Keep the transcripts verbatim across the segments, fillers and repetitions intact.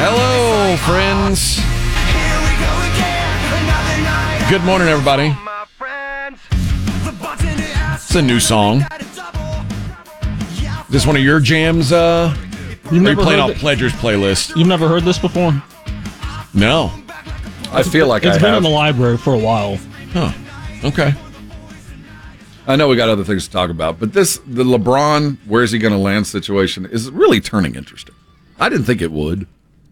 Hello, friends. Good morning, everybody. It's a new song. Is this one of your jams? Uh, You've are never you playing heard out it? Pledger's playlist? You've never heard this before? No. I feel like It's I been have. in the library for a while. Huh. Okay. I know we got other things to talk about, but this, the LeBron, where's he going to land situation is really turning interesting. I didn't think it would.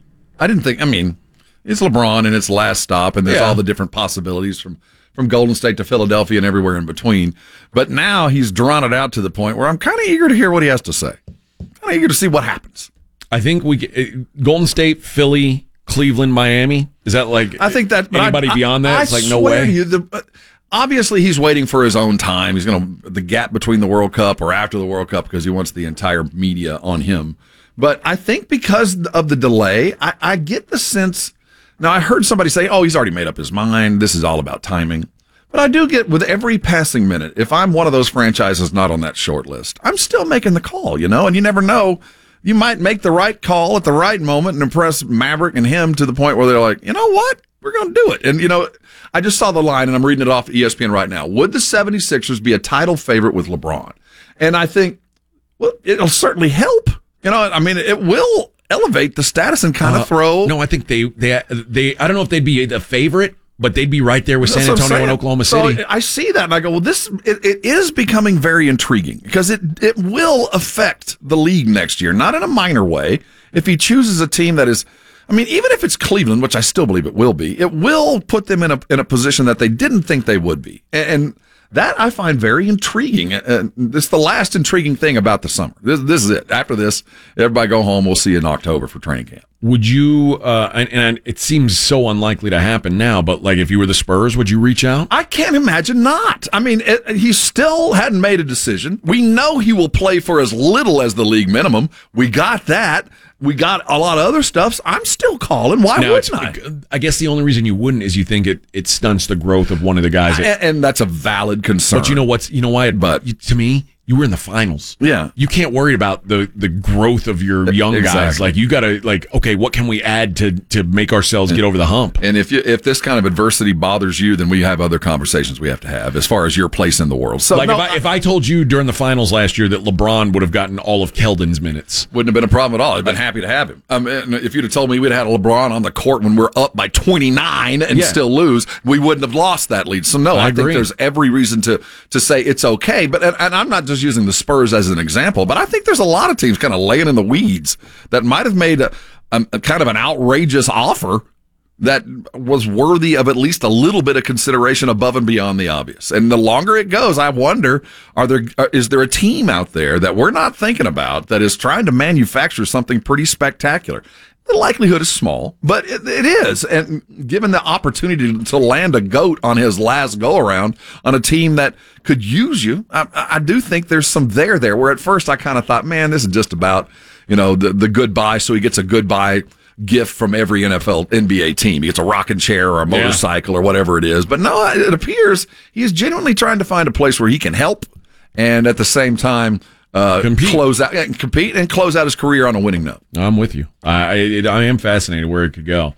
I didn't think, I mean, it's LeBron and it's last stop, and there's Yeah. all the different possibilities from, from Golden State to Philadelphia and everywhere in between. But now he's drawn it out to the point where I'm kind of eager to hear what he has to say. Kind of eager to see what happens. I think we get, Golden State, Philly, Cleveland, Miami. Is that like I think that but anybody I, beyond that? I, It's like I no swear way. to you, the, uh, obviously, he's waiting for his own time. He's going to the gap between the World Cup or after the World Cup because he wants the entire media on him. But I think because of the delay, I, I get the sense. Now, I heard somebody say, "Oh, he's already made up his mind. This is all about timing." But I do get with every passing minute, if I'm one of those franchises not on that short list, I'm still making the call, you know. And you never know. You might make the right call at the right moment and impress Maverick and him to the point where they're like, you know what? We're going to do it. And, you know, I just saw the line, and I'm reading it off E S P N right now. Would the seventy-sixers be a title favorite with LeBron? And I think, well, it'll certainly help. You know, I mean, it will elevate the status and kind of Uh, throw. No, I think they, they, they, I don't know if they'd be the favorite, but they'd be right there with San That's what I'm Antonio and saying. Oklahoma So City. I see that, and I go, well, this it, it is becoming very intriguing because it it will affect the league next year, not in a minor way. If he chooses a team that is, I mean, even if it's Cleveland, which I still believe it will be, it will put them in a in a position that they didn't think they would be, and, and that I find very intriguing. And this is the last intriguing thing about the summer. This this is it. After this, everybody go home. We'll see you in October for training camp. Would you, uh, and, and it seems so unlikely to happen now, but like if you were the Spurs, would you reach out? I can't imagine not. I mean, it, he still hadn't made a decision. We know he will play for as little as the league minimum. We got that. We got a lot of other stuff. So I'm still calling. Why Now, wouldn't I? it's- I guess the only reason you wouldn't is you think it, it stunts the growth of one of the guys. That, And, and that's a valid concern. but you know what's, you know why? It, But- you, to me, you were in the finals. Yeah. You can't worry about the, the growth of your young guys. Exactly. Like you got to like, okay, what can we add to, to make ourselves get over the hump? And if you if this kind of adversity bothers you, then we have other conversations we have to have as far as your place in the world. So Like no, if I if I told you during the finals last year that LeBron would have gotten all of Keldon's minutes, wouldn't have been a problem at all. I'd been happy to have him. Um, and if you'd have told me we'd had a LeBron on the court when we're up by twenty-nine and Yeah. still lose, we wouldn't have lost that lead. So no, I I, think agree. there's every reason to to say it's okay. But and, and I'm not just using the Spurs as an example, but I think there's a lot of teams kind of laying in the weeds that might have made a, a, a kind of an outrageous offer that was worthy of at least a little bit of consideration above and beyond the obvious. And the longer it goes, I wonder, are there uh, is there a team out there that we're not thinking about that is trying to manufacture something pretty spectacular? The likelihood is small, but it, it is. And given the opportunity to land a GOAT on his last go-around on a team that could use you, I, I do think there's some there there, where at first I kind of thought, man, this is just about, you know, the, the goodbye, so he gets a goodbye gift from every N F L, N B A team. He gets a rocking chair or a motorcycle or whatever it is. But no, it appears he is genuinely trying to find a place where he can help and at the same time uh, Compete. close out, yeah, compete and close out his career on a winning note. I'm with you. I it, I am fascinated where it could go.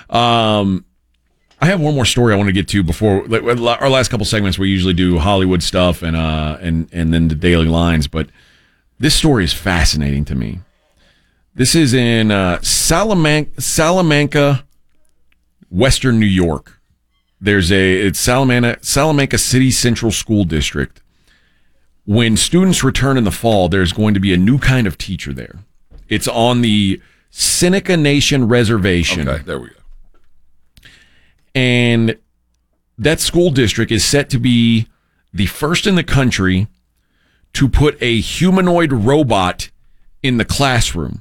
Um, I have one more story I want to get to before like, our last couple segments. We usually do Hollywood stuff and uh and and then the daily lines, but this story is fascinating to me. This is in uh, Salamanca, Salamanca, Western New York. There's a it's Salamanca Salamanca City Central School District. When students return in the fall, there's going to be a new kind of teacher there. It's on the Seneca Nation Reservation. Okay, there we go. And that school district is set to be the first in the country to put a humanoid robot in the classroom.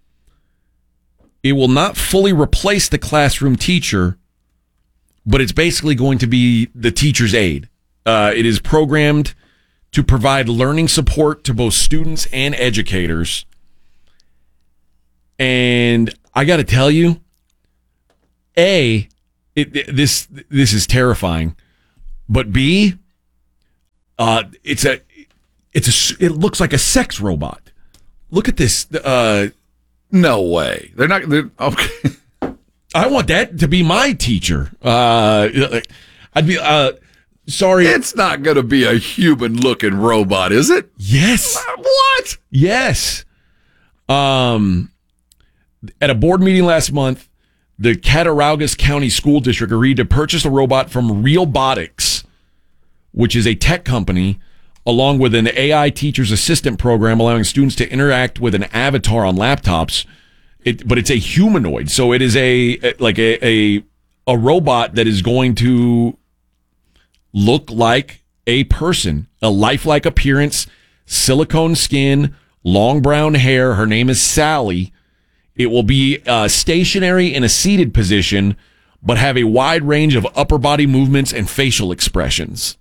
It will not fully replace the classroom teacher, but it's basically going to be the teacher's aide. Uh, it is programmed to provide learning support to both students and educators. And I got to tell you, A, it, it- this this is terrifying, but B, uh, it's a it's a it looks like a sex robot. Look at this. Uh, No way. They're not. They're, okay. I want that to be my teacher. Uh, I'd be uh, sorry. It's not going to be a human-looking robot, is it? Yes. What? Yes. Um, at a board meeting last month, the Cattaraugus County School District agreed to purchase a robot from Realbotics, which is a tech company, along with an A I teacher's assistant program allowing students to interact with an avatar on laptops. It, but it's a humanoid, so it is a like a, a a robot that is going to look like a person, a lifelike appearance, silicone skin, long brown hair. Her name is Sally. It will be uh, stationary in a seated position, but have a wide range of upper body movements and facial expressions.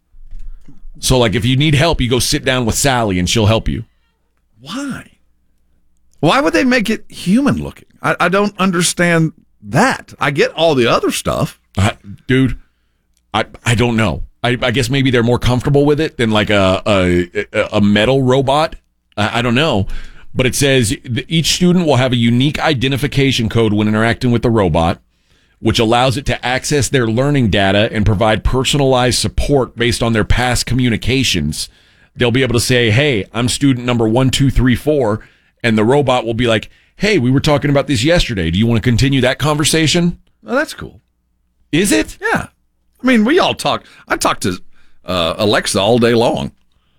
So, like, if you need help, you go sit down with Sally, and she'll help you. Why? Why would they make it human looking? I, I don't understand that. I get all the other stuff. Uh, dude, I I don't know. I, I guess maybe they're more comfortable with it than like a a, a metal robot. I, I don't know. But it says each student will have a unique identification code when interacting with the robot, which allows it to access their learning data and provide personalized support based on their past communications. They'll be able to say, hey, I'm student number one, two, three, four. And the robot will be like, hey, we were talking about this yesterday. Do you want to continue that conversation? Oh, that's cool. Is it? Yeah. I mean, we all talk. I talk to uh, Alexa all day long.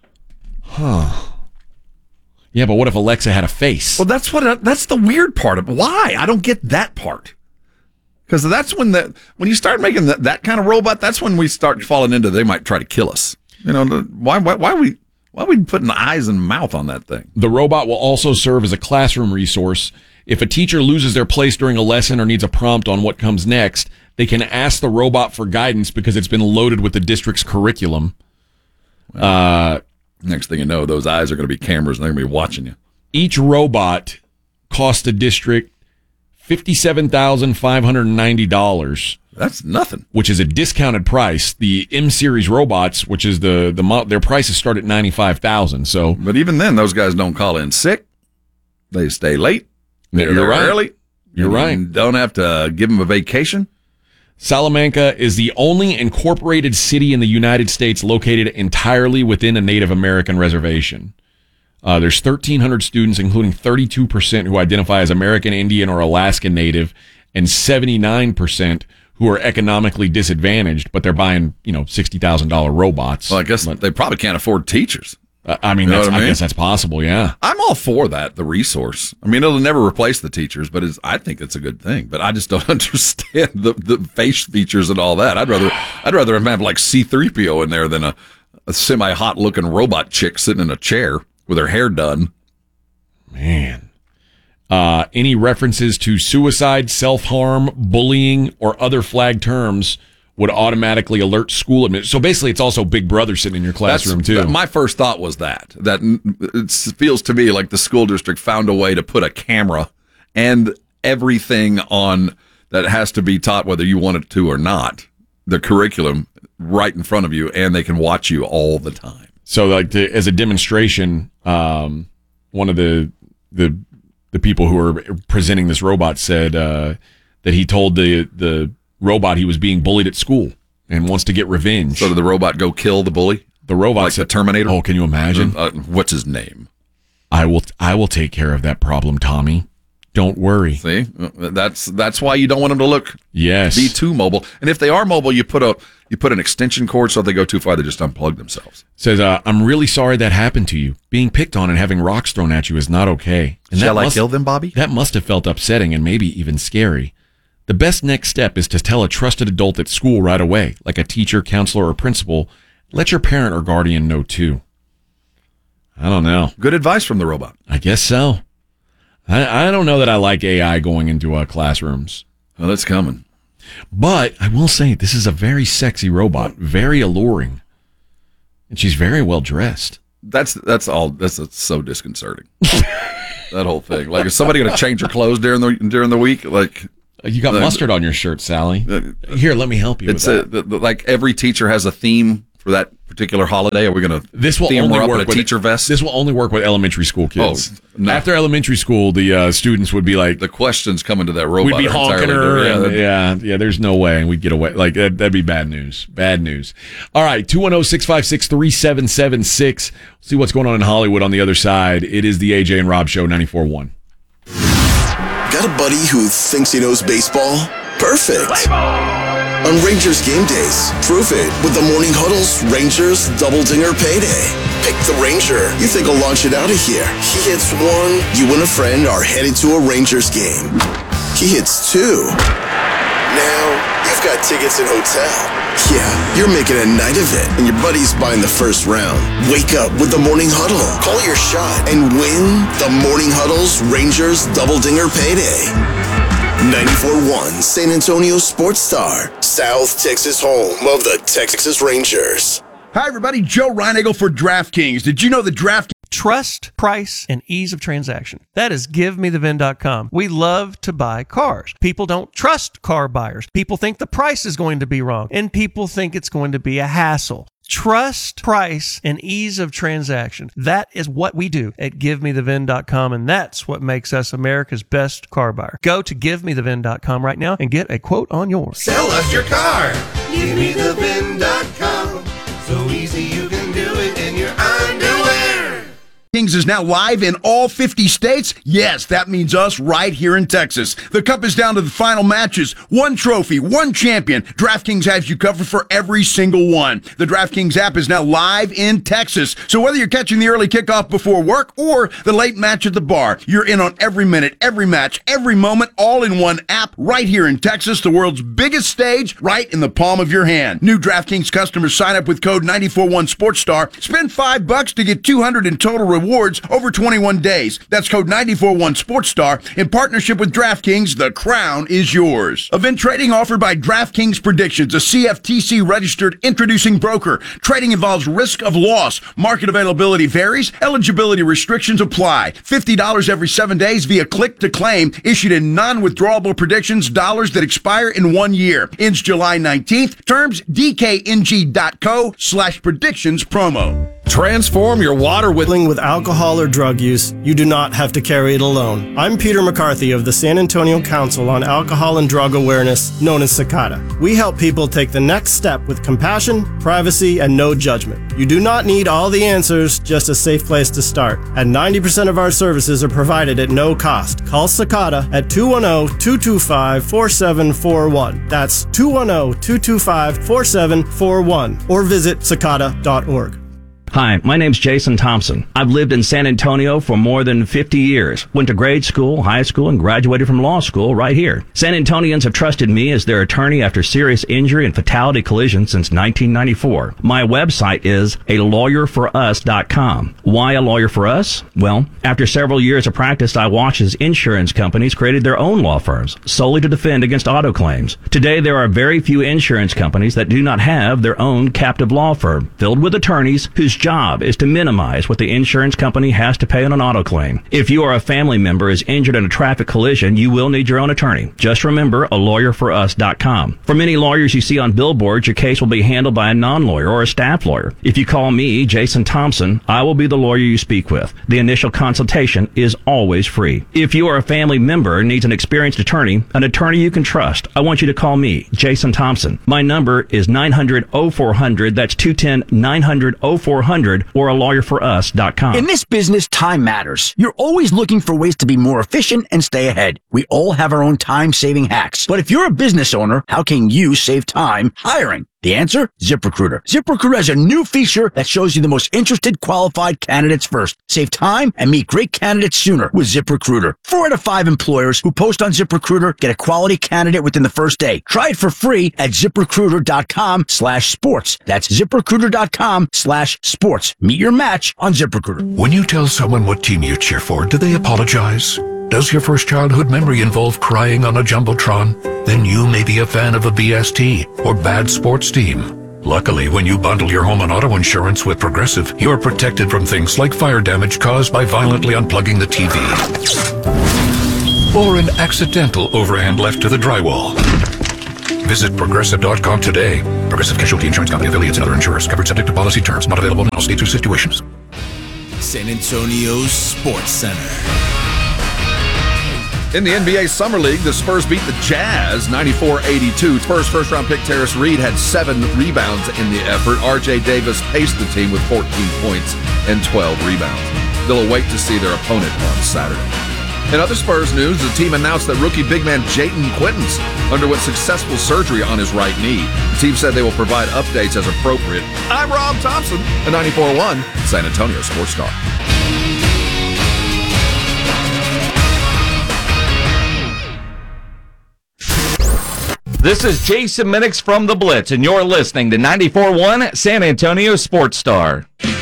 Huh. Yeah, but what if Alexa had a face? Well, that's what. That's the weird part of why I don't get that part. Because that's when the when you start making that, that kind of robot, that's when we start falling into they might try to kill us. You know, why why why we why are we putting eyes and mouth on that thing? The robot will also serve as a classroom resource. If a teacher loses their place during a lesson or needs a prompt on what comes next, they can ask the robot for guidance because it's been loaded with the district's curriculum. Well, uh, next thing you know, those eyes are going to be cameras and they're going to be watching you. Each robot costs the district fifty-seven thousand five hundred ninety dollars. That's nothing. Which is a discounted price. The M-Series robots, which is the, the their prices start at ninety-five thousand dollars. So, but even then, those guys don't call in sick. They stay late. They're You're right. early. You're you right. Don't have to give them a vacation. Salamanca is the only incorporated city in the United States located entirely within a Native American reservation. Uh, there's thirteen hundred students, including thirty-two percent who identify as American Indian or Alaskan Native, and seventy-nine percent who are economically disadvantaged, but they're buying, you know, sixty thousand dollars robots. Well, I guess but, they probably can't afford teachers. Uh, I mean, You know that's, what I I, mean? guess that's possible, yeah. I'm all for that, the resource. I mean, it'll never replace the teachers, but it's, I think it's a good thing. But I just don't understand the, the face features and all that. I'd rather I'd rather have like C three P O in there than a, a semi-hot looking robot chick sitting in a chair with her hair done. Man. Uh, any references to suicide, self-harm, bullying, or other flag terms would automatically alert school admin. So basically, it's also Big Brother sitting in your classroom, That's, too. that- my first thought was that. That it feels to me like the school district found a way to put a camera and everything on that has to be taught, whether you want it to or not, the curriculum right in front of you, and they can watch you all the time. So, like, to, as a demonstration, um, one of the the the people who were presenting this robot said uh, that he told the the robot he was being bullied at school and wants to get revenge. So did the robot go kill the bully? The robot Like said, the Terminator? "Oh, can you imagine? Uh, what's his name? I will I will take care of that problem, Tommy. Don't worry." See, that's that's why you don't want them to look Yes. be too mobile. And if they are mobile, you put a you put an extension cord so if they go too far, they just unplug themselves. Says, uh, "I'm really sorry that happened to you. Being picked on and having rocks thrown at you is not okay. And Shall that I must, kill them, Bobby? That must have felt upsetting and maybe even scary. The best next step is to tell a trusted adult at school right away, like a teacher, counselor, or principal. Let your parent or guardian know too." I don't know. Good advice from the robot. I guess so. I, I don't know that I like A I going into uh, classrooms. Well, it's coming. But I will say, this is a very sexy robot, very alluring. And she's very well dressed. That's that's all. That's, that's so disconcerting. That whole thing. Like, is somebody going to change her clothes during the during the week? Like, You got The- mustard on your shirt, Sally. uh, Here, let me help you it's with a, that. the, the- like every teacher has a theme for that particular holiday? Are we going to This will theme only her up work in a with teacher vest? This will only work with elementary school kids. Oh, no. After elementary school, the uh, students would be like, the questions coming to that robot. we'd be are honking entirely her. different. And, Yeah, yeah, yeah. There's no way, and we'd get away. Like that, that'd be bad news. Bad news. All right, two one zero six five six three seven seven six. See what's going on in Hollywood on the other side. It is the A J and Rob Show, ninety-four point one. Got a buddy who thinks he knows baseball? Perfect. On Rangers game days, prove it with the Morning Huddle's Rangers Double Dinger Payday. Pick the Ranger you think will launch it out of here. He hits one, you and a friend are headed to a Rangers game. He hits two. Now, you've got tickets and hotel. Yeah, you're making a night of it, and your buddy's buying the first round. Wake up with the Morning Huddle. Call your shot and win the Morning Huddle's Rangers Double Dinger Payday. ninety-four point one San Antonio Sports Star, South Texas home of the Texas Rangers. Hi, everybody. Joe Reinagle for DraftKings. Did you know that DraftKings... Trust, price, and ease of transaction. That is give me the V I N dot com. We love to buy cars. People don't trust car buyers. People think the price is going to be wrong, and people think it's going to be a hassle. Trust, price, and ease of transaction. That is what we do at give me the V I N dot com, and that's what makes us America's best car buyer. Go to give me the V I N dot com right now and get a quote on yours. Sell us your car. give me the V I N dot com. So easy you can do it in your underwear. Kings is now live in all fifty states. Yes, that means us right here in Texas. The Cup is down to the final matches. One trophy, one champion. DraftKings has you covered for every single one. The DraftKings app is now live in Texas. So whether you're catching the early kickoff before work or the late match at the bar, you're in on every minute, every match, every moment, all in one app right here in Texas, the world's biggest stage, right in the palm of your hand. New DraftKings customers sign up with code nine four one Sports Star. Spend five bucks to get two hundred in total rewards over twenty-one days. That's code nine four one Sports Star. In partnership with DraftKings, the crown is yours. Event trading offered by DraftKings Predictions, a C F T C registered introducing broker. Trading involves risk of loss. Market availability varies. Eligibility restrictions apply. fifty dollars every seven days via click to claim. Issued in non-withdrawable predictions, dollars that expire in one year. Ends July nineteenth. Terms D K N G dot co slash predictions promo. Transform your water with... With alcohol or drug use, you do not have to carry it alone. I'm Peter McCarthy of the San Antonio Council on Alcohol and Drug Awareness, known as CICADA. We help people take the next step with compassion, privacy, and no judgment. You do not need all the answers, just a safe place to start. And ninety percent of our services are provided at no cost. Call CICADA at two one zero, two two five, four seven four one. That's two one zero, two two five, four seven four one. Or visit cicada dot org. Hi, my name's Jason Thompson. I've lived in San Antonio for more than fifty years. Went to grade school, high school, and graduated from law school right here. San Antonians have trusted me as their attorney after serious injury and fatality collision since nineteen ninety-four. My website is a lawyer for us dot com. Why a lawyer for us? Well, after several years of practice, I watched as insurance companies created their own law firms solely to defend against auto claims. Today, there are very few insurance companies that do not have their own captive law firm filled with attorneys whose job is to minimize what the insurance company has to pay on an auto claim. If you or a family member is injured in a traffic collision, you will need your own attorney. Just remember a lawyer for us dot com. For many lawyers you see on billboards, your case will be handled by a non-lawyer or a staff lawyer. If you call me, Jason Thompson, I will be the lawyer you speak with. The initial consultation is always free. If you or a family member needs an experienced attorney, an attorney you can trust, I want you to call me, Jason Thompson. My number is nine hundred, oh four hundred. That's two one zero, nine hundred, oh four hundred. Or a lawyer for us dot com. In this business, time matters. You're always looking for ways to be more efficient and stay ahead. We all have our own time-saving hacks. But if you're a business owner, how can you save time hiring? The answer? ZipRecruiter. ZipRecruiter has a new feature that shows you the most interested qualified candidates first. Save time and meet great candidates sooner with ZipRecruiter. Four out of five employers who post on ZipRecruiter get a quality candidate within the first day. Try it for free at ZipRecruiter.com slash sports. That's ZipRecruiter.com slash sports. Meet your match on ZipRecruiter. When you tell someone what team you cheer for, do they apologize? Does your first childhood memory involve crying on a Jumbotron? Then you may be a fan of a B S T or bad sports team. Luckily, when you bundle your home and auto insurance with Progressive, you're protected from things like fire damage caused by violently unplugging the T V. Or an accidental overhand left to the drywall. Visit Progressive dot com today. Progressive Casualty Insurance Company, affiliates, and other insurers. Covered subject to policy terms. Not available in all states or situations. San Antonio's Sports Center. In the N B A Summer League, the Spurs beat the Jazz ninety-four eighty-two. Spurs first-round pick Terrence Reed had seven rebounds in the effort. R J Davis paced the team with fourteen points and twelve rebounds. They'll await to see their opponent on Saturday. In other Spurs news, the team announced that rookie big man Jayton Quintons underwent successful surgery on his right knee. The team said they will provide updates as appropriate. I'm Rob Thompson, at ninety-four point one San Antonio Sports Star. This is Jason Minix from The Blitz, and you're listening to ninety-four point one San Antonio Sports Star.